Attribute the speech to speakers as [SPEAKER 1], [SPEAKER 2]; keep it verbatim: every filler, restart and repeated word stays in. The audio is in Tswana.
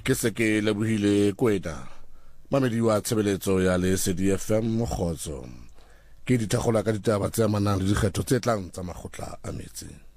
[SPEAKER 1] ke se ke lebohile Kwena mamedi wa tshebeletso ya le S D F M Mogotso ke dithakgola ka ditaba tse amanang le dikgetho tse tlang tsa makgotla a metsi.